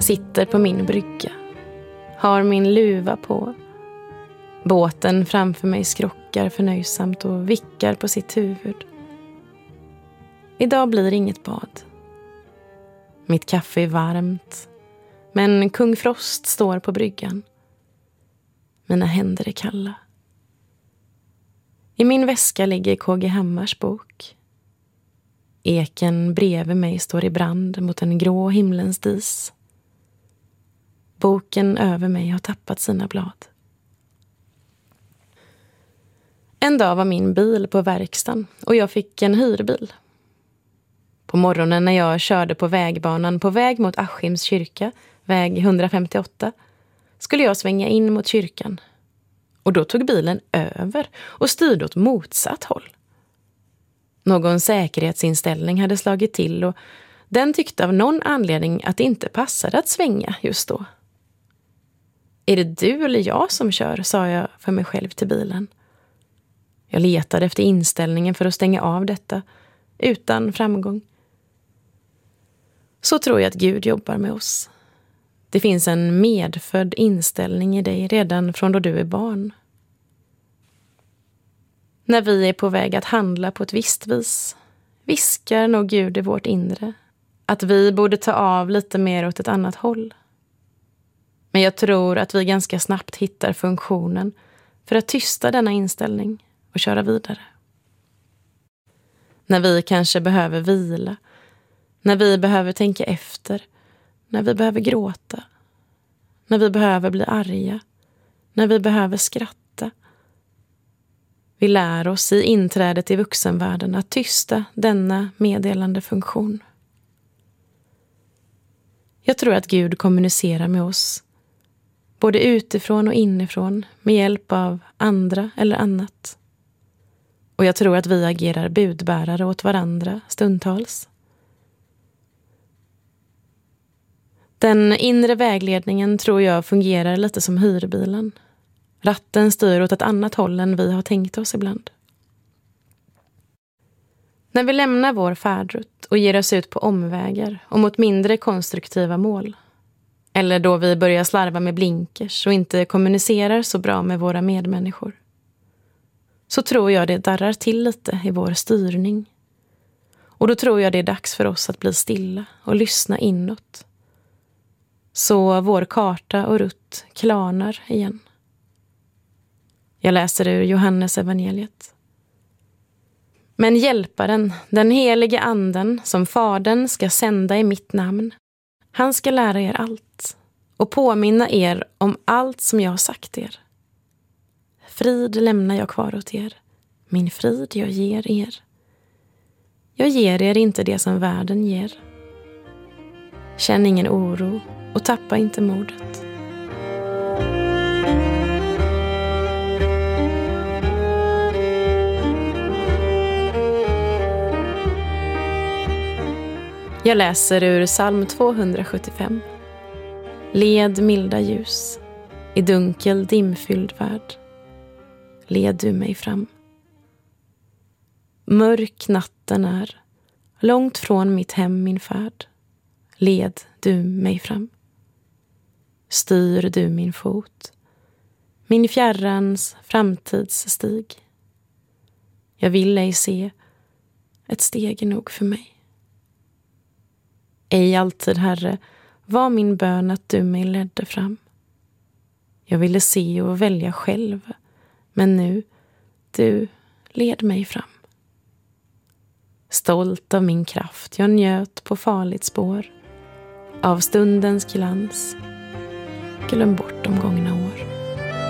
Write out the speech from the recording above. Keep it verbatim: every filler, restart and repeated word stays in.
Sitter på min brygga. Har min luva på. Båten framför mig skrockar förnöjsamt och vickar på sitt huvud. Idag blir inget bad. Mitt kaffe är varmt, men kung Frost står på bryggan. Mina händer är kalla. I min väska ligger K G Hammars bok. Eken bredvid mig står i brand mot en grå himlens dis. Boken över mig har tappat sina blad. En dag var min bil på verkstaden och jag fick en hyrbil. På morgonen när jag körde på vägbanan på väg mot Askims kyrka, väg etthundrafemtioåtta, skulle jag svänga in mot kyrkan. Och då tog bilen över och styrde åt motsatt håll. Någon säkerhetsinställning hade slagit till och den tyckte av någon anledning att det inte passade att svänga just då. Är det du eller jag som kör, sa jag för mig själv till bilen. Jag letade efter inställningen för att stänga av detta, utan framgång. Så tror jag att Gud jobbar med oss. Det finns en medfödd inställning i dig redan från då du är barn. När vi är på väg att handla på ett visst vis, viskar nog Gud i vårt inre att vi borde ta av lite mer åt ett annat håll. Men jag tror att vi ganska snabbt hittar funktionen för att tysta denna inställning och köra vidare. När vi kanske behöver vila, när vi behöver tänka efter, när vi behöver gråta, när vi behöver bli arga, när vi behöver skratta. Vi lär oss i inträdet i vuxenvärlden att tysta denna meddelande funktion. Jag tror att Gud kommunicerar med oss, både utifrån och inifrån, med hjälp av andra eller annat. Och jag tror att vi agerar budbärare åt varandra stundtals. Den inre vägledningen tror jag fungerar lite som hyrbilen. Ratten styr åt ett annat håll än vi har tänkt oss ibland. När vi lämnar vår färdrutt och ger oss ut på omvägar och mot mindre konstruktiva mål, eller då vi börjar slarva med blinkers och inte kommunicerar så bra med våra medmänniskor, så tror jag det darrar till lite i vår styrning. Och då tror jag det är dags för oss att bli stilla och lyssna inåt. Så vår karta och rutt klarnar igen. Jag läser ur Johannes evangeliet. Men hjälparen, den helige anden som fadern ska sända i mitt namn, han ska lära er allt och påminna er om allt som jag har sagt er. Frid lämnar jag kvar åt er, min frid jag ger er. Jag ger er inte det som världen ger. Känn ingen oro och tappa inte modet. Jag läser ur psalm tvåhundrasjuttiofem. Led milda ljus, i dunkel dimfylld värld. Led du mig fram. Mörk natten är, långt från mitt hem min färd. Led du mig fram. Styr du min fot, min fjärrans framtidsstig. Jag vill ej se, ett steg är nog för mig. Ej alltid, Herre, var min bön att du mig ledde fram. Jag ville se och välja själv, men nu, du led mig fram. Stolt av min kraft, jag njöt på farligt spår. Av stundens glans, glöm bort de gångna år.